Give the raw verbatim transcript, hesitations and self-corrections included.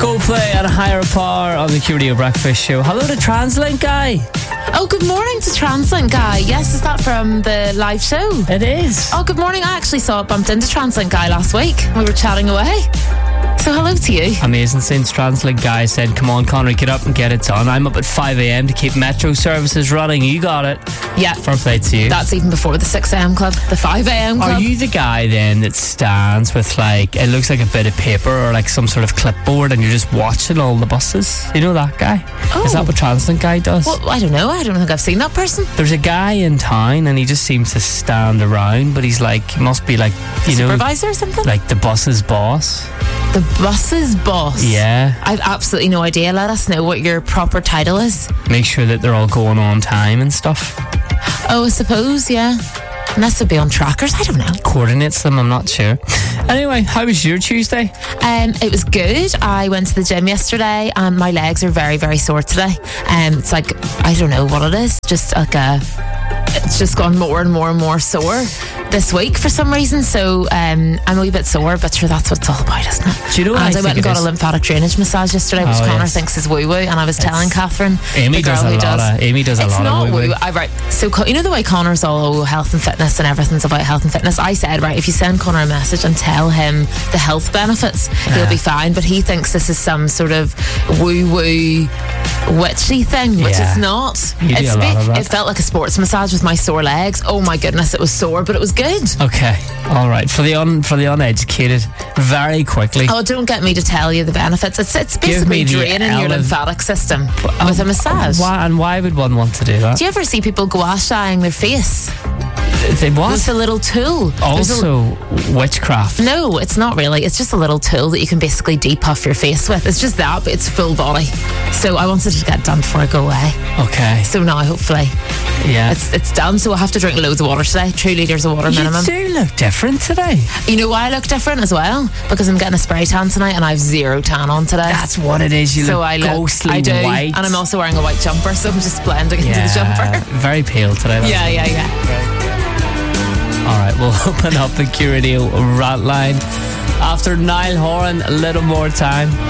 Go play at a higher power on the Q Radio Breakfast Show. Hello to Translink Guy. Oh, good morning to Translink Guy. Yes, is that from the live show? It is. Oh, good morning. I actually saw it bumped into Translink Guy last week. We were chatting away. So hello to you. Amazing. Since Translink Guy said, come on, Conor, get up and get it done. I'm up at five a.m. to keep metro services running. You got it. Yeah. Fair play to you. That's even before the six a.m. club, the five a.m. club. Are you the guy then that stands with like, it looks like a bit of paper or like some sort of clipboard and you're just watching all the buses? You know that guy? Oh. Is that what Translink Guy does? Well, I don't know. I don't think I've seen that person. There's a guy in town and he just seems to stand around, but he's like, he must be like, you know, supervisor or something? like the bus's boss. The bus's boss? Yeah. I've absolutely no idea. Let us know what your proper title is. Make sure that they're all going on time and stuff. Oh, I suppose, yeah. Unless they'd be on trackers, I don't know. Coordinates them, I'm not sure. Anyway, how was your Tuesday? Um, it was good. I went to the gym yesterday and my legs are very, very sore today. Um, it's like, I don't know what it is. Just like a... It's just gone more and more and more sore this week for some reason. So um, I'm a wee bit sore, but sure, that's what it's all about, isn't it? Do you know what and I I, went and got is? a lymphatic drainage massage yesterday, which Oh, Connor yes. thinks is woo woo. And I was telling Catherine, Amy the girl does a who lot does, of Amy does a it's lot not of woo woo. woo. I, right. So you know the way Connor's all oh, health and fitness and everything's about health and fitness. I said, right, if you send Connor a message and tell him the health benefits, he'll Yeah. be fine. But he thinks this is some sort of woo woo witchy thing, which Yeah. it's not. You do It's a lot of that. It felt like a sports massage with my sore legs. Oh my goodness, it was sore, but it was good. Okay, all right. For the un, for the uneducated, very quickly. Oh, don't get me to tell you the benefits. It's it's Give me basically the draining your ele- lymphatic system with a massage. Why, and why would one want to do that? Do you ever see people gua shaing their face They what? with a little tool? There's a- Also, witchcraft. No, it's not really. It's just a little tool that you can basically depuff your face with. It's just that, but it's full body. So I wanted to get done before I go away. Okay. So now, hopefully, Yeah. it's it's done. So I have to drink loads of water today. Two litres of water minimum. You do look different today. You know why I look different as well? Because I'm getting a spray tan tonight and I have zero tan on today. That's what it is. You so look I look, ghostly I do, white. and I'm also wearing a white jumper, so I'm just blending into yeah, the jumper. very pale today. that's Yeah, it. yeah, yeah. All right, we'll open up the Q Radio rat line after Niall Horan. A little more time.